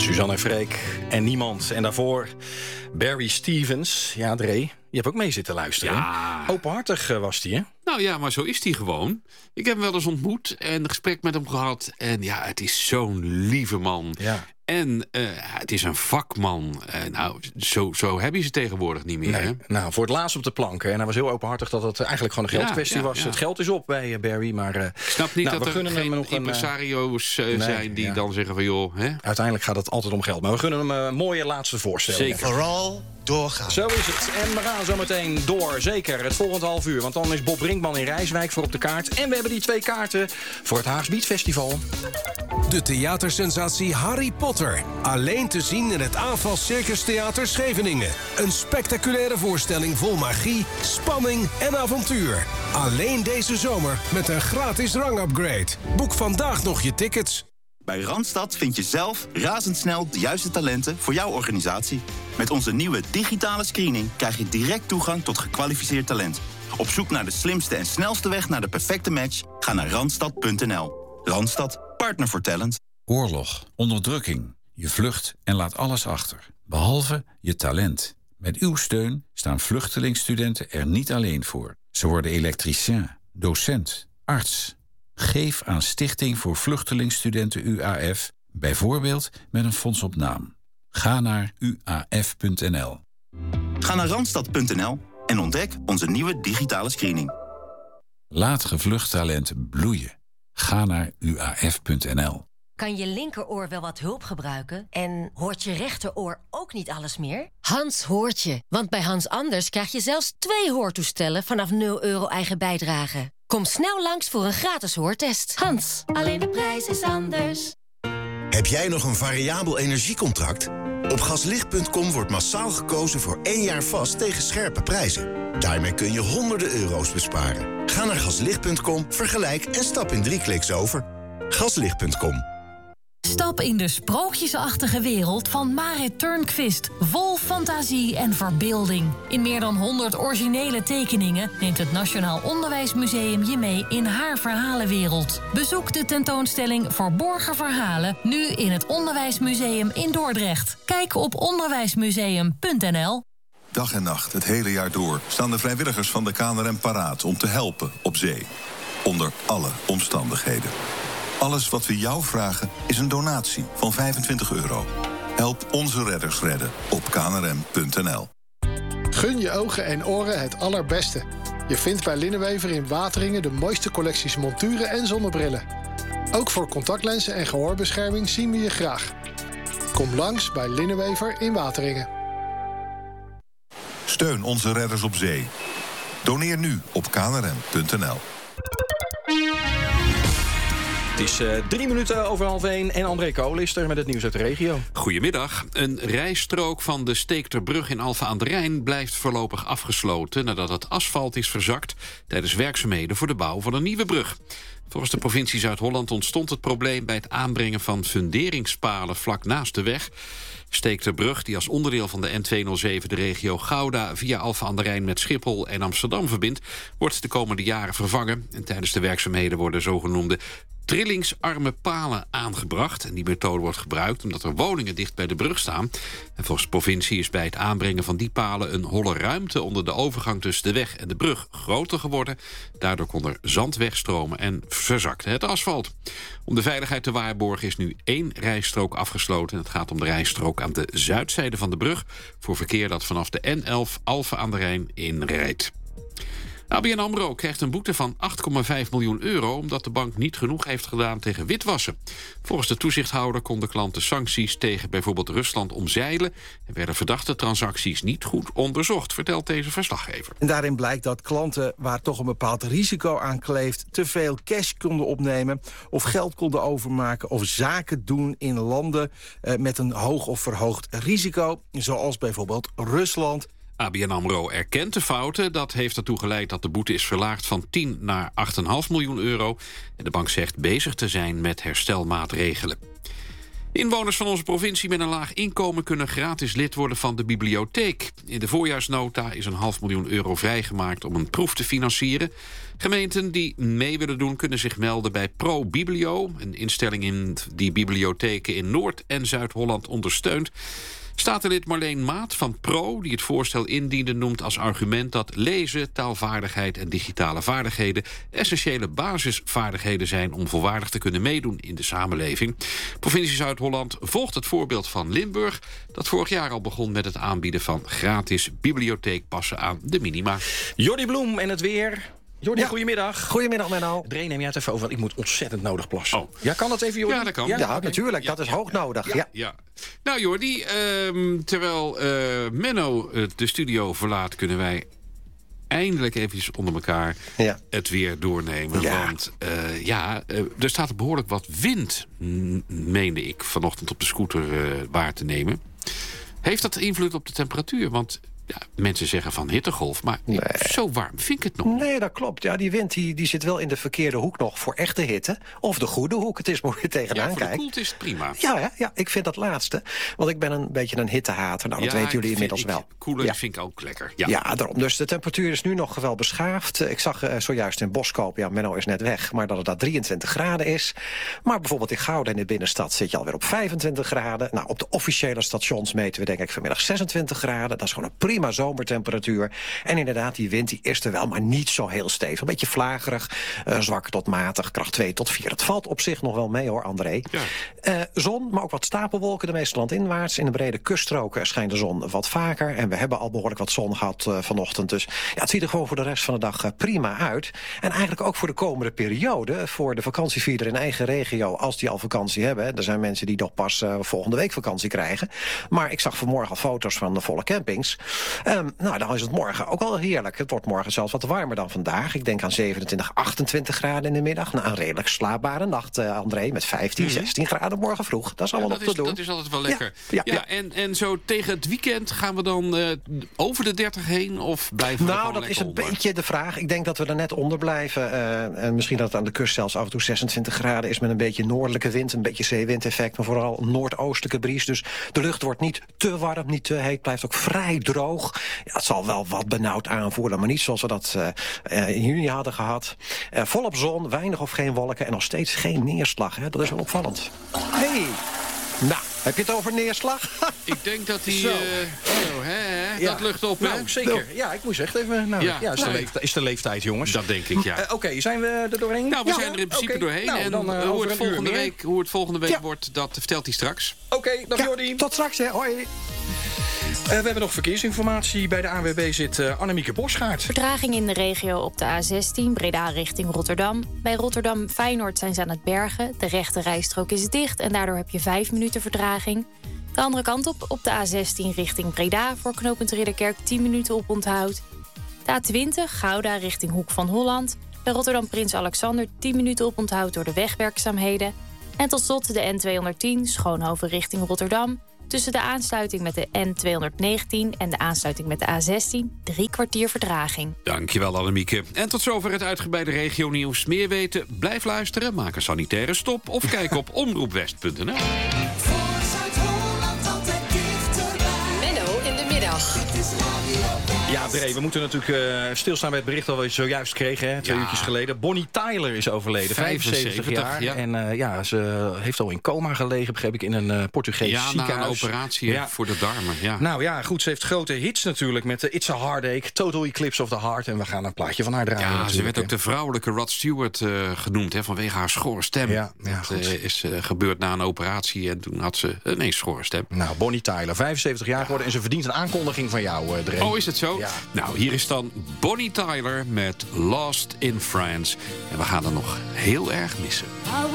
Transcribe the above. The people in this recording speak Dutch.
Suzanne en Freek en niemand. En daarvoor Barry Stevens. Ja, Dre, je hebt ook mee zitten luisteren. Ja. Openhartig was die, hè? Nou ja, maar zo is hij gewoon. Ik heb hem wel eens ontmoet en een gesprek met hem gehad. En ja, het is zo'n lieve man. Ja. En het is een vakman. Nou, zo heb je ze tegenwoordig niet meer. Nee. Hè? Nou, voor het laatst op de planken. En hij was heel openhartig dat het eigenlijk gewoon een geldkwestie was. Ja. Het geld is op bij Barry, maar... Ik snap niet dat er geen impresario's zijn die dan zeggen van joh... Hè? Uiteindelijk gaat het altijd om geld. Maar we gunnen hem een mooie laatste voorstelling. Zeker. Vooral doorgaan. Zo is het. En we gaan zo meteen door. Zeker, het volgende half uur. Want dan is Bob Brinkman in Rijswijk voor op de kaart. En we hebben die 2 kaarten voor het Haags Beat Festival. De theatersensatie Harry Potter. Alleen te zien in het AFAS Circus Theater Scheveningen. Een spectaculaire voorstelling vol magie, spanning en avontuur. Alleen deze zomer met een gratis rangupgrade. Boek vandaag nog je tickets. Bij Randstad vind je zelf razendsnel de juiste talenten voor jouw organisatie. Met onze nieuwe digitale screening krijg je direct toegang tot gekwalificeerd talent. Op zoek naar de slimste en snelste weg naar de perfecte match? Ga naar randstad.nl. Randstad, partner voor talent. Oorlog, onderdrukking. Je vlucht en laat alles achter. Behalve je talent. Met uw steun staan vluchtelingstudenten er niet alleen voor. Ze worden elektricien, docent, arts. Geef aan Stichting voor Vluchtelingstudenten UAF, bijvoorbeeld met een fonds op naam. Ga naar uaf.nl. Ga naar randstad.nl en ontdek onze nieuwe digitale screening. Laat gevlucht talent bloeien. Ga naar uaf.nl. Kan je linkeroor wel wat hulp gebruiken? En hoort je rechteroor ook niet alles meer? Hans hoort je, want bij Hans Anders krijg je zelfs 2 hoortoestellen vanaf €0 eigen bijdrage. Kom snel langs voor een gratis hoortest. Hans, alleen de prijs is anders. Heb jij nog een variabel energiecontract? Op gaslicht.com wordt massaal gekozen voor 1 jaar vast tegen scherpe prijzen. Daarmee kun je honderden euro's besparen. Ga naar gaslicht.com, vergelijk en stap in 3 kliks over. Gaslicht.com. Stap in de sprookjesachtige wereld van Marit Turnquist. Vol fantasie en verbeelding. In meer dan 100 originele tekeningen neemt het Nationaal Onderwijsmuseum je mee in haar verhalenwereld. Bezoek de tentoonstelling Verborgen Verhalen nu in het Onderwijsmuseum in Dordrecht. Kijk op onderwijsmuseum.nl. Dag en nacht, het hele jaar door, staan de vrijwilligers van de KNRM paraat om te helpen op zee. Onder alle omstandigheden. Alles wat we jou vragen is een donatie van €25. Help onze redders redden op knrm.nl. Gun je ogen en oren het allerbeste. Je vindt bij Linnenwever in Wateringen de mooiste collecties monturen en zonnebrillen. Ook voor contactlenzen en gehoorbescherming zien we je graag. Kom langs bij Linnenwever in Wateringen. Steun onze redders op zee. Doneer nu op knrm.nl. Het is 3 minuten over 12:30 en André Kool is er met het nieuws uit de regio. Goedemiddag. Een rijstrook van de Steekterbrug in Alphen aan den Rijn blijft voorlopig afgesloten nadat het asfalt is verzakt tijdens werkzaamheden voor de bouw van een nieuwe brug. Volgens de provincie Zuid-Holland ontstond het probleem bij het aanbrengen van funderingspalen vlak naast de weg. Steekterbrug, die als onderdeel van de N207 de regio Gouda via Alphen aan den Rijn met Schiphol en Amsterdam verbindt, wordt de komende jaren vervangen. En tijdens de werkzaamheden worden zogenoemde trillingsarme palen aangebracht. En die methode wordt gebruikt omdat er woningen dicht bij de brug staan. En volgens de provincie is bij het aanbrengen van die palen een holle ruimte onder de overgang tussen de weg en de brug groter geworden. Daardoor kon er zand wegstromen en verzakte het asfalt. Om de veiligheid te waarborgen is nu 1 rijstrook afgesloten. Het gaat om de rijstrook aan de zuidzijde van de brug voor verkeer dat vanaf de N11 Alphen aan den Rijn inrijdt. ABN AMRO krijgt een boete van €8,5 miljoen omdat de bank niet genoeg heeft gedaan tegen witwassen. Volgens de toezichthouder konden klanten sancties tegen bijvoorbeeld Rusland omzeilen en werden verdachte transacties niet goed onderzocht, vertelt deze verslaggever. En daarin blijkt dat klanten waar toch een bepaald risico aan kleeft te veel cash konden opnemen of geld konden overmaken of zaken doen in landen met een hoog of verhoogd risico, zoals bijvoorbeeld Rusland. ABN AMRO erkent de fouten. Dat heeft ertoe geleid dat de boete is verlaagd van 10 naar €8,5 miljoen. En de bank zegt bezig te zijn met herstelmaatregelen. Inwoners van onze provincie met een laag inkomen kunnen gratis lid worden van de bibliotheek. In de voorjaarsnota is €500.000 vrijgemaakt om een proef te financieren. Gemeenten die mee willen doen kunnen zich melden bij Pro Biblio, een instelling die bibliotheken in Noord- en Zuid-Holland ondersteunt. Statenlid Marleen Maat van Pro, die het voorstel indiende, noemt als argument dat lezen, taalvaardigheid en digitale vaardigheden essentiële basisvaardigheden zijn om volwaardig te kunnen meedoen in de samenleving. Provincie Zuid-Holland volgt het voorbeeld van Limburg, dat vorig jaar al begon met het aanbieden van gratis bibliotheekpassen aan de minima. Jordi Bloem en het weer. Jordi, goedemiddag. Goedemiddag, Menno. Dree, neem jij het even over, want ik moet ontzettend nodig plassen. Oh. Ja, kan dat even, Jordi? Ja, dat kan. Ja, natuurlijk. Dat is hoog nodig. Ja. Nou, Jordi, terwijl Menno de studio verlaat, kunnen wij eindelijk eventjes onder elkaar het weer doornemen. Ja. Want er staat behoorlijk wat wind, meende ik vanochtend op de scooter waar te nemen. Heeft dat invloed op de temperatuur? Want mensen zeggen van hittegolf, maar zo warm vind ik het nog. Nee, dat klopt. Ja, die wind die zit wel in de verkeerde hoek nog voor echte hitte. Of de goede hoek. Het is hoe je tegenaan kijkt. Voor de koelte is het prima. Ja, ik vind dat laatste. Want ik ben een beetje een hittehater. Nou, dat weten jullie inmiddels wel. Koeler vind ik ook lekker. Ja, daarom. Dus de temperatuur is nu nog wel beschaafd. Ik zag zojuist in Boskoop, Menno is net weg, maar dat het daar 23 graden is. Maar bijvoorbeeld in Gouda in de binnenstad zit je alweer op 25 graden. Nou, op de officiële stations meten we denk ik vanmiddag 26 graden. Dat is gewoon een prima zomertemperatuur. En inderdaad, die wind die is er wel, maar niet zo heel stevig. Een beetje vlagerig, zwak tot matig, kracht 2 tot 4. Het valt op zich nog wel mee hoor, André. Ja. Zon, maar ook wat stapelwolken, de meeste landinwaarts. In de brede kuststroken schijnt de zon wat vaker. En we hebben al behoorlijk wat zon gehad vanochtend. Dus het ziet er gewoon voor de rest van de dag prima uit. En eigenlijk ook voor de komende periode, voor de vakantievierder in eigen regio, als die al vakantie hebben. Er zijn mensen die nog pas volgende week vakantie krijgen. Maar ik zag vanmorgen al foto's van de volle campings. Dan is het morgen ook al heerlijk. Het wordt morgen zelfs wat warmer dan vandaag. Ik denk aan 27, 28 graden in de middag. Nou, een redelijk slaapbare nacht, André, met 15, 16 graden morgen vroeg. Dat is allemaal op te doen. Dat is altijd wel lekker. Ja. En zo tegen het weekend gaan we dan over de 30 heen of blijven we dat is een beetje de vraag. Ik denk dat we er net onder blijven. En misschien dat het aan de kust zelfs af en toe 26 graden is met een beetje noordelijke wind, een beetje zeewindeffect, maar vooral noordoostelijke bries. Dus de lucht wordt niet te warm, niet te heet, blijft ook vrij droog. Ja, het zal wel wat benauwd aanvoelen, maar niet zoals we dat in juni hadden gehad. Volop zon, weinig of geen wolken en nog steeds geen neerslag. Hè? Dat is wel opvallend. Hey. Nou, heb je het over neerslag? Ik denk dat die... dat lucht op. Nou, zeker. Ja, ik moest echt even... is de leeftijd, jongens. Dat denk ik, ja. Oké, zijn we er doorheen? Nou, we zijn er in principe doorheen. Nou, en hoe het volgende week wordt, dat vertelt hij straks. Oké, dag Jordi. Tot straks, hè. Hoi. We hebben nog verkeersinformatie. Bij de ANWB zit Annemieke Bosgaard. Vertraging in de regio op de A16, Breda richting Rotterdam. Bij Rotterdam-Feyenoord zijn ze aan het bergen. De rechte rijstrook is dicht en daardoor heb je 5 minuten vertraging. De andere kant op de A16 richting Breda... voor knooppunt Ridderkerk 10 minuten op onthoud. De A20, Gouda richting Hoek van Holland. Bij Rotterdam-Prins Alexander 10 minuten op onthoud door de wegwerkzaamheden. En tot slot de N210, Schoonhoven richting Rotterdam... Tussen de aansluiting met de N219 en de aansluiting met de A16... 3 kwartier vertraging. Dankjewel, Annemieke. En tot zover het uitgebreide regionieuws. Meer weten? Blijf luisteren, maak een sanitaire stop... of kijk op omroepwest.nl. Menno in de middag. Ja, Dree, we moeten natuurlijk stilstaan bij het bericht dat we zojuist kregen, hè, 2 uurtjes geleden. Bonnie Tyler is overleden, 75 jaar. Ja. En ze heeft al in coma gelegen, begreep ik, in een Portugees ziekenhuis. Ja, na een operatie voor de darmen. Ja. Nou ja, goed, ze heeft grote hits natuurlijk met It's a Heartache, Total Eclipse of the Heart. En we gaan een plaatje van haar draaien. Ja, ze werd ook de vrouwelijke Rod Stewart genoemd, vanwege haar schorre stem. Ja, dat is gebeurd na een operatie en toen had ze ineens schorre stem. Nou, Bonnie Tyler, 75 jaar geworden en ze verdient een aankondiging van jou, Dree. Oh, is het zo? Ja. Nou, hier is dan Bonnie Tyler met Lost in France. En we gaan er nog heel erg missen.